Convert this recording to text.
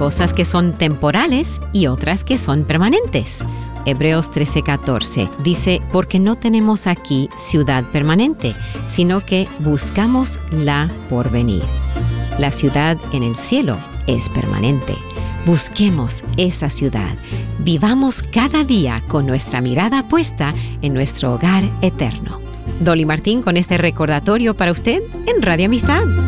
cosas que son temporales y otras que son permanentes. Hebreos 13:14 dice, porque no tenemos aquí ciudad permanente, sino que buscamos la por venir. La ciudad en el cielo es permanente. Busquemos esa ciudad. Vivamos cada día con nuestra mirada puesta en nuestro hogar eterno. Dolly Martín con este recordatorio para usted en Radio Amistad.